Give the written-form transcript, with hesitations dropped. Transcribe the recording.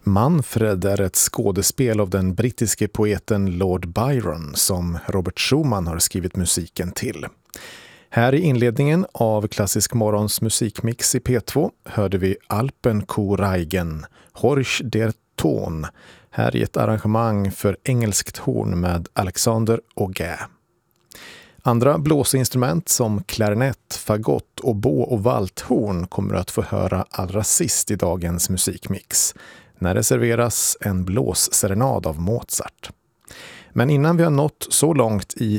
Manfred är ett skådespel av den brittiske poeten Lord Byron som Robert Schumann har skrivit musiken till. Här i inledningen av Klassisk morgons musikmix i P2 hörde vi Alpenchorreigen, Horch der Ton, här i ett arrangemang för engelskt horn med Alexander Auger. Andra blåsinstrument som klarinett, fagott, oboe och valthorn kommer att få höra allra sist i dagens musikmix, när det serveras en blåsserenad av Mozart. Men innan vi har nått så långt i